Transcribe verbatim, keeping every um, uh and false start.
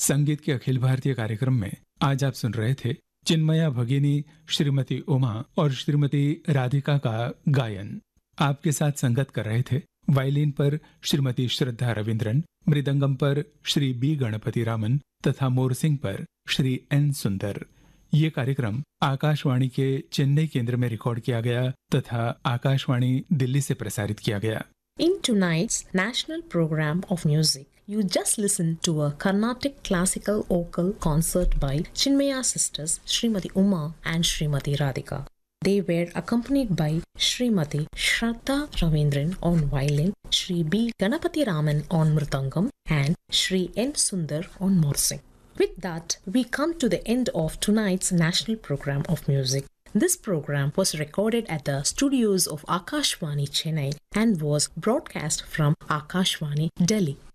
संगीत के अखिल भारतीय कार्यक्रम में आज आप सुन रहे थे चिन्मया भगिनी श्रीमती उमा और श्रीमती राधिका का गायन। आपके साथ संगत कर रहे थे वायलिन पर श्रीमती श्रद्धा रविंद्रन, मृदंगम पर श्री बी गणपति रामन तथा मोरसिंग पर श्री एन सुंदर। ये कार्यक्रम आकाशवाणी के चेन्नई केंद्र में रिकॉर्ड किया गया तथा आकाशवाणी दिल्ली से प्रसारित किया गया। In tonight's national program of music, you just listened to a Carnatic classical vocal concert by Chinmaya sisters Srimati Uma and Srimati Radhika. They were accompanied by Srimati Shraddha Ravindran on violin, Shri B. Ganapati Raman on mridangam, and Shri N. Sundar on morsing. With that, we come to the end of tonight's national program of music. This program was recorded at the studios of Akashvani Chennai and was broadcast from Akashvani Delhi.